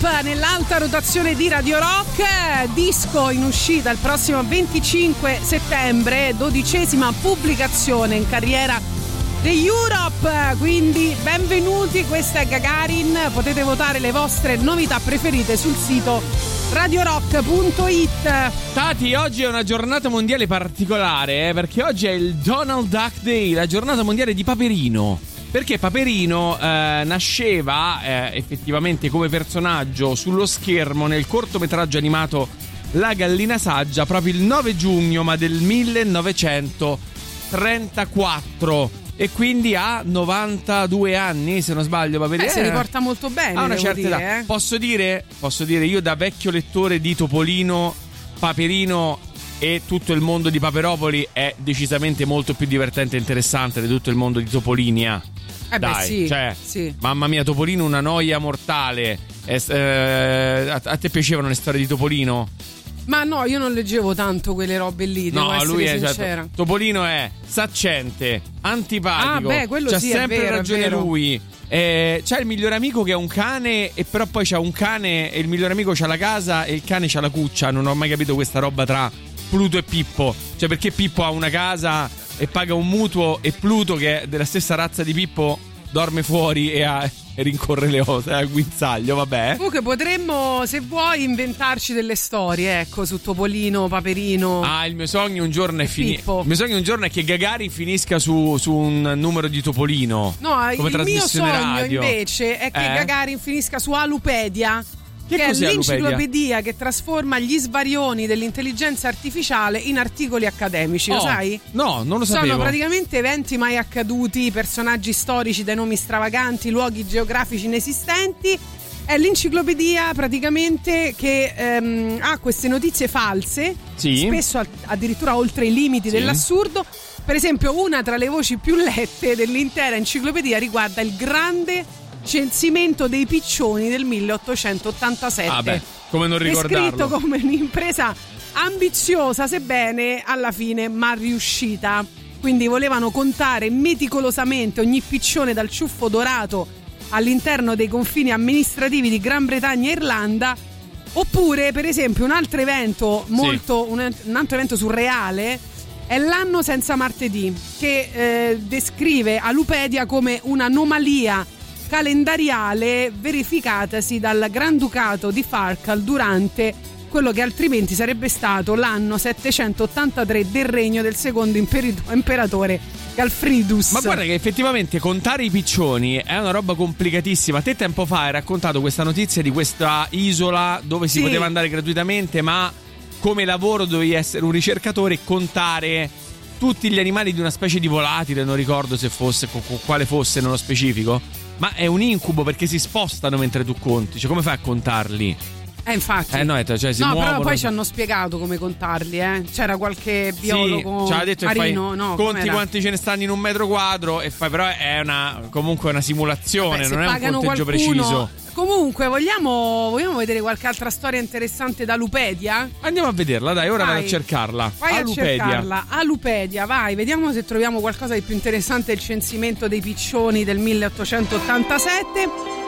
Europe nell'alta rotazione di Radio Rock, disco in uscita il prossimo 25 settembre, 12ª pubblicazione in carriera degli Europe, quindi benvenuti, questa è Gagarin, potete votare le vostre novità preferite sul sito radiorock.it. Tati, oggi è una giornata mondiale particolare, perché oggi è il Donald Duck Day, la giornata mondiale di Paperino. Perché Paperino nasceva effettivamente come personaggio sullo schermo nel cortometraggio animato La Gallina Saggia proprio il 9 giugno ma del 1934 e quindi ha 92 anni se non sbaglio. Paperino si riporta molto bene, ha una certa età. Posso dire io da vecchio lettore di Topolino, Paperino e tutto il mondo di Paperopoli è decisamente molto più divertente e interessante di tutto il mondo di Topolinia. Dai, sì. Mamma mia, Topolino una noia mortale. A te piacevano le storie di Topolino? Ma no, io non leggevo tanto quelle robe lì, devo essere sincera. Certo. Topolino è saccente, antipatico. Quello c'ha sì, sempre è vero, ragione lui. C'è il miglior amico che è un cane e però poi c'ha un cane e il miglior amico c'ha la casa e il cane c'ha la cuccia. Non ho mai capito questa roba tra Pluto e Pippo. Cioè, perché Pippo ha una casa e paga un mutuo e Pluto, che è della stessa razza di Pippo, dorme fuori e rincorre le ose al guinzaglio, vabbè. Comunque potremmo, se vuoi, inventarci delle storie, ecco, su Topolino, Paperino. Il mio sogno un giorno è il mio sogno un giorno è che Gagarin finisca su un numero di Topolino. No, come il mio sogno radio. invece è che Gagarin finisca su Alupedia. Che è l'enciclopedia che trasforma gli svarioni dell'intelligenza artificiale in articoli accademici, lo sai? No, non lo sapevo. Sono praticamente eventi mai accaduti, personaggi storici dai nomi stravaganti, luoghi geografici inesistenti. È l'enciclopedia praticamente che ha queste notizie false, spesso addirittura oltre i limiti dell'assurdo. Per esempio, una tra le voci più lette dell'intera enciclopedia riguarda il grande censimento dei piccioni del 1887. Come non ricordarlo? Descritto come un'impresa ambiziosa, sebbene alla fine mal riuscita. Quindi volevano contare meticolosamente ogni piccione dal ciuffo dorato all'interno dei confini amministrativi di Gran Bretagna e Irlanda. Oppure, per esempio, un altro evento un altro evento surreale è l'anno senza martedì, che descrive Alupedia come un'anomalia calendariale verificatasi dal Granducato di Farkal durante quello che altrimenti sarebbe stato l'anno 783 del regno del secondo imperatore Galfridus. Ma guarda che effettivamente contare i piccioni è una roba complicatissima. Te tempo fa hai raccontato questa notizia di questa isola dove si poteva andare gratuitamente, ma come lavoro dovevi essere un ricercatore e contare tutti gli animali di una specie di volatile, non ricordo se fosse quale fosse nello specifico. Ma è un incubo perché si spostano mentre tu conti. Cioè, come fai a contarli? Infatti. Si muovono. Però poi ci hanno spiegato come contarli, C'era qualche biologo ci ha detto marino, che conti com'era? Quanti ce ne stanno in un metro quadro e fai, però è comunque una simulazione, non è un conteggio preciso. Comunque, vogliamo vedere qualche altra storia interessante da Alupedia? Andiamo a vederla, dai, ora vado a cercarla. Vai Alupedia. A cercarla. Alupedia, vai, vediamo se troviamo qualcosa di più interessante del censimento dei piccioni del 1887.